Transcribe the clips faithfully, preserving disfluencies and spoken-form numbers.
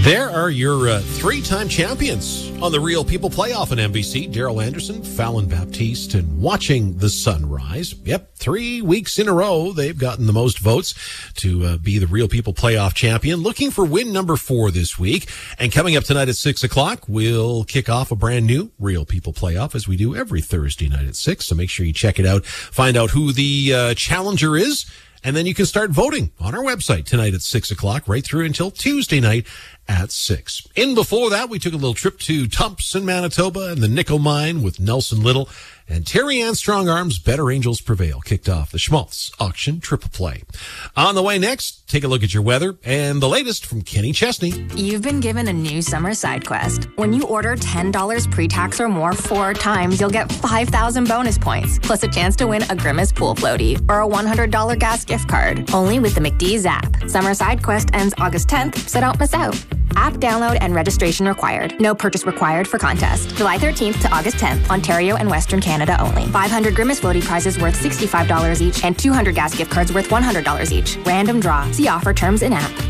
There are your uh, three-time champions on the Real People Playoff on N B C. Daryl Anderson, Fallon Baptiste, and Watching the Sunrise. Yep, three weeks in a row, they've gotten the most votes to uh, be the Real People Playoff champion. Looking for win number four this week. And coming up tonight at six o'clock, we'll kick off a brand new Real People Playoff, as we do every Thursday night at six. So make sure you check it out. Find out who the uh, challenger is. And then you can start voting on our website tonight at six o'clock, right through until Tuesday night at six. In before that, we took a little trip to Thompson, Manitoba, and the nickel mine with Nelson Little. And Terry Ann Strong Arms, Better Angels Prevail, kicked off the Schmaltz Auction Triple Play. On the way next, take a look at your weather and the latest from Kenny Chesney. You've been given a new summer side quest. When you order ten dollars pre-tax or more four times, you'll get five thousand bonus points, plus a chance to win a Grimace pool floaty or a one hundred dollars gas gift card. Only with the McDee's app. Summer side quest ends August tenth, so don't miss out. App download and registration required. No purchase required for contest. July thirteenth to August tenth, Ontario and Western Canada only. five hundred Grimace floaty prizes worth sixty-five dollars each and two hundred gas gift cards worth one hundred dollars each. Random draw. See offer terms in app.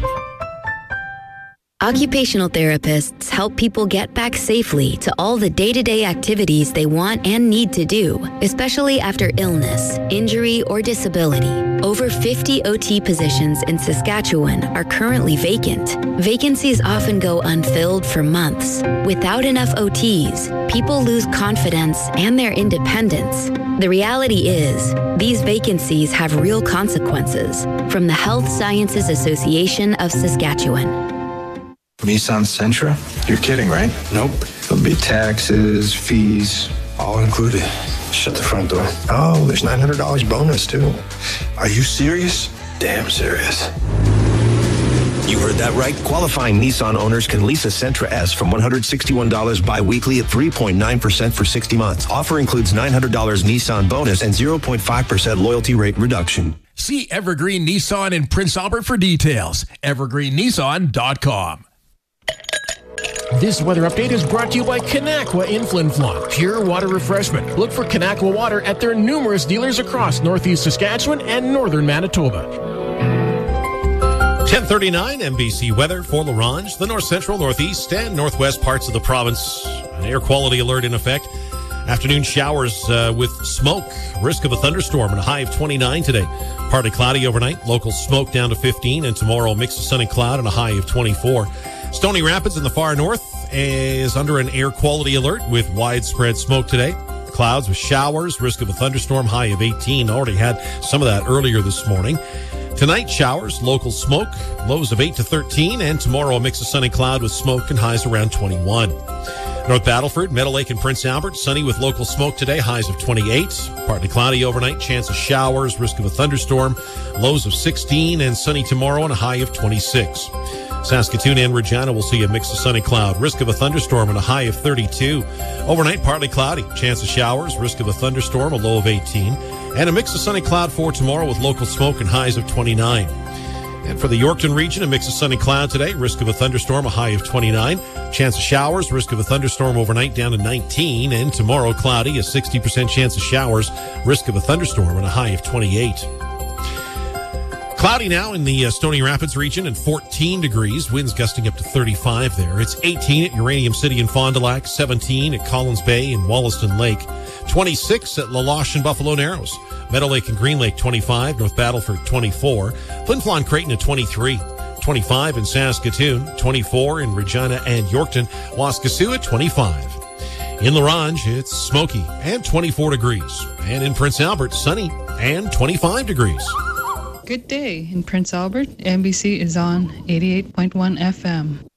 Occupational therapists help people get back safely to all the day-to-day activities they want and need to do, especially after illness, injury, or disability. Over fifty O T positions in Saskatchewan are currently vacant. Vacancies often go unfilled for months. Without enough O Ts, people lose confidence and their independence. The reality is, these vacancies have real consequences. From the Health Sciences Association of Saskatchewan. Nissan Sentra? You're kidding, right? Nope. There'll be taxes, fees. All included. Shut the front door. Oh, there's nine hundred dollars bonus, too. Are you serious? Damn serious. You heard that right. Qualifying Nissan owners can lease a Sentra S from one hundred sixty-one dollars bi-weekly at three point nine percent for sixty months. Offer includes nine hundred dollars Nissan bonus and zero point five percent loyalty rate reduction. See Evergreen Nissan in Prince Albert for details. evergreen nissan dot com. This weather update is brought to you by Kanakwa in Flin Flon, pure water refreshment. Look for Kanakwa water at their numerous dealers across northeast Saskatchewan and northern Manitoba. ten thirty-nine N B C weather for La Ronge, the north central, northeast, and northwest parts of the province. An air quality alert in effect. Afternoon showers uh, with smoke. Risk of a thunderstorm and a high of twenty-nine today. Partly cloudy overnight. Local smoke down to fifteen. And tomorrow, mix of sun and cloud and a high of twenty-four. Stony Rapids in the far north is under an air quality alert with widespread smoke today. Clouds with showers. Risk of a thunderstorm. High of eighteen. Already had some of that earlier this morning. Tonight, showers, local smoke, lows of eight to thirteen, and tomorrow a mix of sun and cloud with smoke and highs around twenty-one. North Battleford, Meadow Lake, and Prince Albert, sunny with local smoke today, highs of twenty-eight. Partly cloudy overnight, chance of showers, risk of a thunderstorm, lows of sixteen, and sunny tomorrow and a high of twenty-six. Saskatoon and Regina will see a mix of sun and cloud, risk of a thunderstorm and a high of thirty-two. Overnight, partly cloudy, chance of showers, risk of a thunderstorm, a low of eighteen. And a mix of sun and cloud for tomorrow with local smoke and highs of twenty-nine. And for the Yorkton region, a mix of sun and cloud today, risk of a thunderstorm, a high of twenty-nine. Chance of showers, risk of a thunderstorm overnight down to nineteen. And tomorrow, cloudy, a sixty percent chance of showers, risk of a thunderstorm and a high of twenty-eight. Cloudy now in the uh, Stony Rapids region and fourteen degrees. Winds gusting up to thirty-five there. It's eighteen at Uranium City and Fond du Lac, seventeen at Collins Bay and Wollaston Lake, twenty-six at La Loche and Buffalo Narrows, Meadow Lake and Green Lake twenty-five, North Battleford twenty-four, Flin Flon Creighton at twenty-three, twenty-five in Saskatoon, twenty-four in Regina and Yorkton, Waskesiu at twenty-five. In La Ronge, it's smoky and twenty-four degrees. And in Prince Albert, sunny and twenty-five degrees. Good day in Prince Albert. N B C is on eighty-eight point one F M.